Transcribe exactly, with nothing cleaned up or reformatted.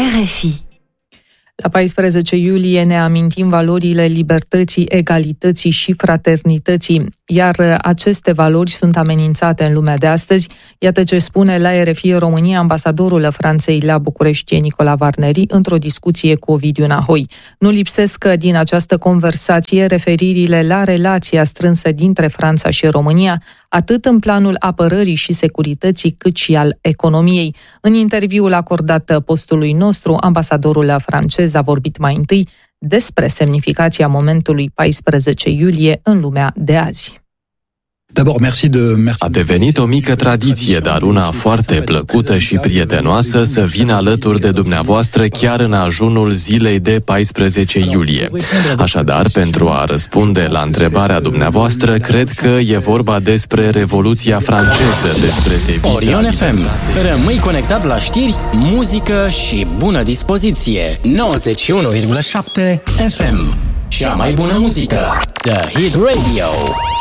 R F I. La paisprezece iulie ne amintim valorile libertății, egalității și fraternității, iar aceste valori sunt amenințate în lumea de astăzi. Iată ce spune la R F I România ambasadorul Franței la București, Nicola Varneri, într-o discuție cu Ovidiu Nahoi. Nu lipsesc din această conversație referirile la relația strânsă dintre Franța și România, atât în planul apărării și securității, cât și al economiei. În interviul acordat postului nostru, ambasadorul francez a vorbit mai întâi despre semnificația momentului paisprezece iulie în lumea de azi. A devenit o mică tradiție, dar una foarte plăcută și prietenoasă, să vin alături de dumneavoastră chiar în ajunul zilei de paisprezece iulie. Așadar, pentru a răspunde la întrebarea dumneavoastră, cred că e vorba despre Revoluția franceză, despre devizia... Orion F M. Rămâi conectat la știri, muzică și bună dispoziție. nouăzeci și unu virgulă șapte F M. Cea mai bună muzică. The Hit Radio.